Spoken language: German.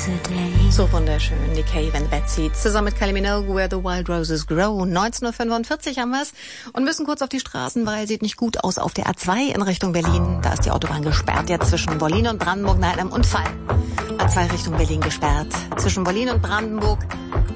So wunderschön, die Cave and the Bad Seeds zusammen mit Kylie Minogue, Where the Wild Roses Grow. 19:45 Uhr haben wir's und müssen kurz auf die Straßen, weil sieht nicht gut aus auf der A2 in Richtung Berlin. Da ist die Autobahn gesperrt jetzt zwischen Berlin und Brandenburg nach einem Unfall. A2 Richtung Berlin gesperrt. Zwischen Berlin und Brandenburg